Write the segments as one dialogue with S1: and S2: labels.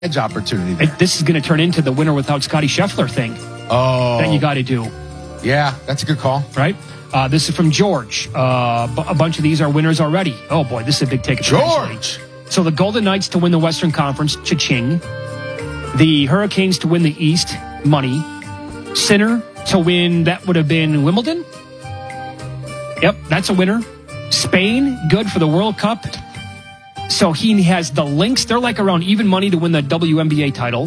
S1: edge opportunity there.
S2: This is going to turn into the winner without Scotty Scheffler thing that you got to do.
S1: Yeah, that's a good call.
S2: Right? This is from George. A bunch of these are winners already. Oh, boy, this is a big ticket.
S1: George!
S2: So the Golden Knights to win the Western Conference, cha-ching. The Hurricanes to win the East, money. Sinner to win, that would have been Wimbledon. Yep, that's a winner. Spain, good for the World Cup. So he has the Lynx. They're like around even money to win the WNBA title.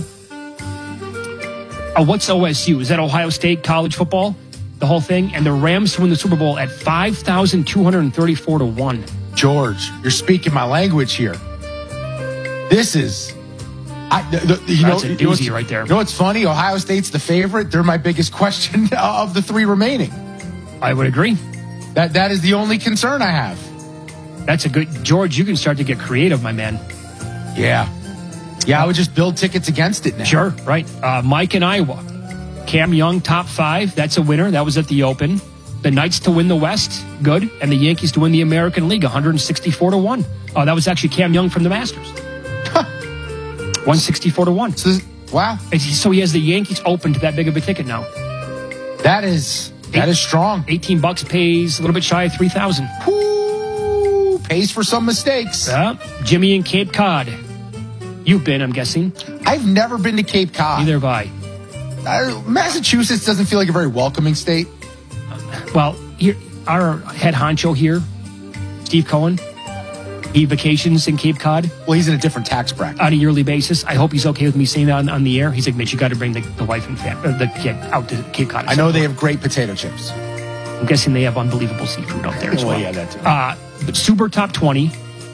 S2: What's OSU? Is that Ohio State college football? The whole thing? And the Rams to win the Super Bowl at 5,234 to 1.
S1: George, you're speaking my language here. This is...
S2: That's a doozy right there.
S1: You know what's funny? Ohio State's the favorite. They're my biggest question of the three remaining.
S2: I would agree.
S1: That is the only concern I have.
S2: That's a good... George, you can start to get creative, my man.
S1: Yeah. Yeah, I would just build tickets against it now.
S2: Sure, right. Mike in Iowa. Cam Young, top 5. That's a winner. That was at the Open. The Knights to win the West. Good. And the Yankees to win the American League, 164 to 1. Oh, that was actually Cam Young from the Masters. 164 to 1.
S1: Wow.
S2: So he has the Yankees Open to that big of a ticket now.
S1: That is strong.
S2: $18 pays a little bit shy of 3,000.
S1: Pays for some mistakes.
S2: Jimmy in Cape Cod. You've been, I'm guessing.
S1: I've never been to Cape Cod.
S2: Neither have I.
S1: Massachusetts doesn't feel like a very welcoming state.
S2: Well, here, our head honcho here, Steve Cohen, he vacations in Cape Cod.
S1: Well, he's in a different tax bracket.
S2: On a yearly basis. I hope he's okay with me saying that on the air. He's like, Mitch, you got to bring the wife and the kid out to Cape Cod.
S1: I know they have great potato chips.
S2: I'm guessing they have unbelievable seafood out there as well.
S1: Yeah, that too.
S2: But Super Top 20.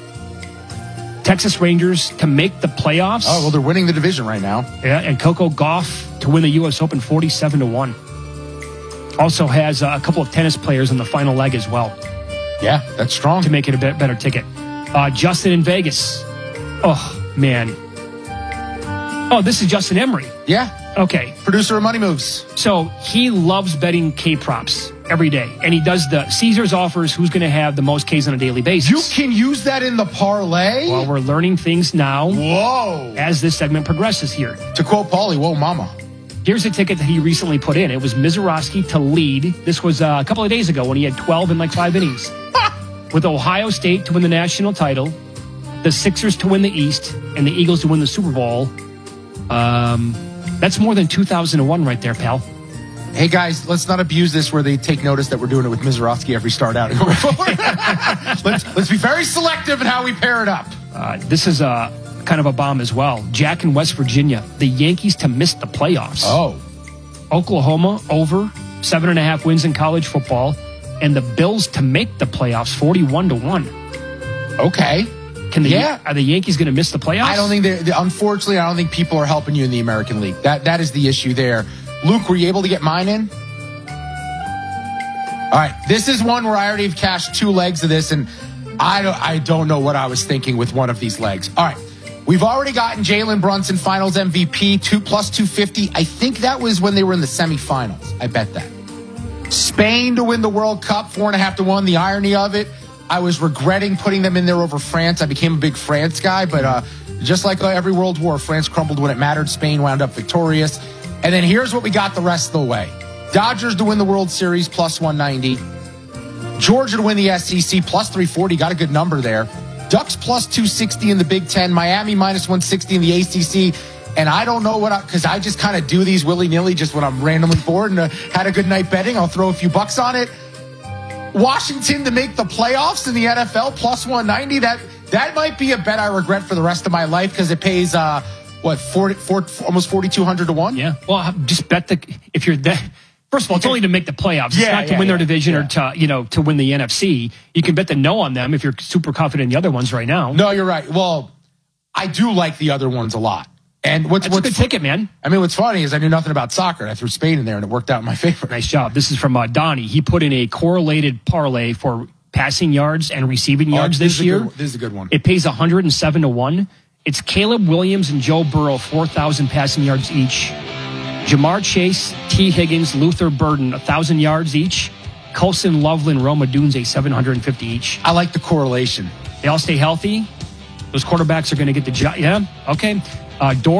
S2: Texas Rangers to make the playoffs.
S1: Oh, well, they're winning the division right now.
S2: Yeah, and Coco Gauff to win the U.S. Open 47 to 1. Also has a couple of tennis players in the final leg as well.
S1: Yeah, that's strong.
S2: To make it a bit better ticket. Justin in Vegas. Oh, man. Oh, this is Justin Emery.
S1: Yeah.
S2: Okay.
S1: Producer of Money Moves.
S2: So he loves betting K props every day. And he does the Caesars offers who's going to have the most Ks on a daily basis.
S1: You can use that in the parlay?
S2: Well, we're learning things now.
S1: Whoa.
S2: As this segment progresses here.
S1: To quote Paulie, whoa, mama.
S2: Here's a ticket that he recently put in. It was Mizorowski to lead. This was a couple of days ago when he had 12 in like 5 innings. With Ohio State to win the national title, the Sixers to win the East, and the Eagles to win the Super Bowl. That's more than 2,001 right there, pal.
S1: Hey, guys, let's not abuse this where they take notice that we're doing it with Mizorowski every start out. let's be very selective in how we pair it up.
S2: This is kind of a bomb as well. Jack in West Virginia. The Yankees to miss the playoffs.
S1: Oh.
S2: Oklahoma over 7.5 wins in college football. And the Bills to make the playoffs 41 to 1.
S1: Okay.
S2: Are the Yankees going to miss the playoffs?
S1: I don't think unfortunately, I don't think people are helping you in the American League. That is the issue there. Luke, were you able to get mine in? All right. This is one where I already have cashed 2 legs of this, and I don't know what I was thinking with one of these legs. All right. We've already gotten Jalen Brunson Finals MVP, 2 plus 250. I think that was when they were in the semifinals. I bet that. Spain to win the World Cup, 4.5 to 1. The irony of it, I was regretting putting them in there over France. I became a big France guy, but just like every world war, France crumbled when it mattered. Spain wound up victorious. And then here's what we got the rest of the way. Dodgers to win the World Series, plus 190. Georgia to win the SEC, plus 340. Got a good number there. Ducks, plus 260 in the Big Ten. Miami, minus 160 in the ACC. And I don't know because I just kind of do these willy-nilly just when I'm randomly bored and had a good night betting. I'll throw a few bucks on it. Washington to make the playoffs in the NFL, plus 190. That might be a bet I regret for the rest of my life because it pays, almost 4,200 to 1?
S2: Yeah. Well, just bet if you're that. First of all, it's only to make the playoffs. It's not to win their division or to win the NFC. You can bet the no on them if you're super confident in the other ones right now.
S1: No, you're right. Well, I do like the other ones a lot. And what's
S2: a good ticket, man.
S1: I mean, what's funny is I knew nothing about soccer. I threw Spain in there, and it worked out in my favor.
S2: Nice job. This is from Donnie. He put in a correlated parlay for passing yards and receiving yards this year.
S1: This is a good one.
S2: It pays 107 to 1. It's Caleb Williams and Joe Burrow, 4,000 passing yards each. Jamar Chase, T. Higgins, Luther Burden, 1,000 yards each. Colson Loveland, Roma Dunze, 750 each.
S1: I like the correlation.
S2: They all stay healthy. Those quarterbacks are going to get the job. Yeah, okay. Door